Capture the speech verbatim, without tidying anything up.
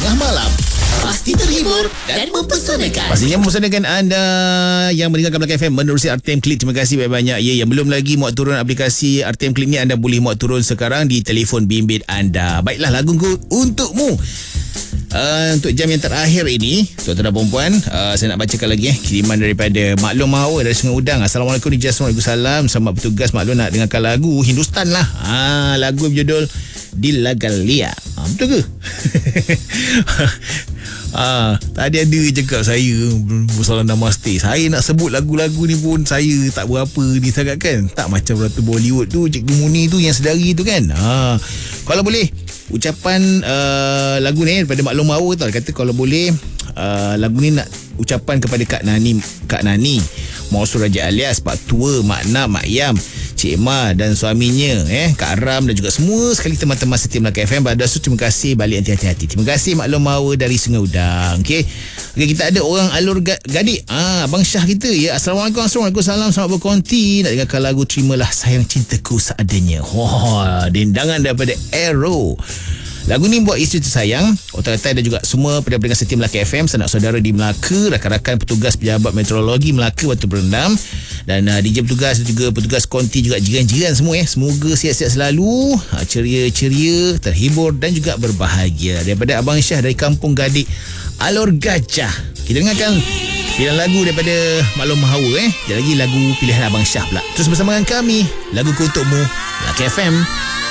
Tengah malam pasti terhibur dan mempesonakan. Pastinya mempesonakan anda yang mendengarkan Melaka F M menerusi R T M Click. Terima kasih banyak-banyak. Ya, yang belum lagi muat turun aplikasi R T M Click ni, anda boleh muat turun sekarang di telefon bimbit anda. Baiklah, laguku untukmu. Uh, untuk jam yang terakhir ini, tuan-tuan dan perempuan, uh, saya nak bacakan lagi eh, kiriman daripada Maklum Mahawa dari Sungai Udang. Assalamualaikum D J. Waalaikumsalam. Selamat bertugas Maklum, nak dengarkan lagu Hindustan lah. Ah, lagu berjudul Dilagalia. Ah, betul ke? Ah, tadi ada cakap saya bersalam namaste. Saya nak sebut lagu-lagu ni pun saya tak berapa ni sangat kan. Tak macam Ratu Bollywood tu, Cikgu Muni tu yang sedari tu kan. Ah, kalau boleh ucapan uh, lagu ni daripada Maklum Mahawa tau. Dia kata kalau boleh uh, lagu ni nak ucapan kepada Kak Nani, Kak Nani Mausur Raja Alias, Pak Tua, Mak Nam, Mak Yam, Cik Ma dan suaminya, eh Kak Ram dan juga semua sekali teman-teman setia Melaka F M. Pada so, terima kasih, balik hati-hati. Terima kasih Maklum Mahawa dari Sungai Udang. Okey. Okey, kita ada orang alur gadik. Ah, Abang Syah kita. Ya, Assalamualaikum. Assalamualaikum. Selamat berkonti. Nak dengarkan lagu Terimalah Sayang Cintaku Seadanya. Wah, dendangan daripada Arrow. Lagu ni buat isteri tersayang, otak-otak dan juga semua pendengar setia Melaka F M, sanak saudara di Melaka, rakan-rakan petugas pejabat meteorologi Melaka waktu berendam, dan uh, D J petugas dan juga petugas konti, juga jiran-jiran semua ya. Semoga sihat-sihat selalu, uh, ceria-ceria, terhibur dan juga berbahagia. Daripada Abang Syah dari Kampung Gadik, Alor Gajah. Kita dengarkan pilihan lagu daripada Maklum Mahawa eh. Dan lagi lagu pilihan Abang Syah pula. Terus bersama dengan kami, lagu untukmu Melaka F M.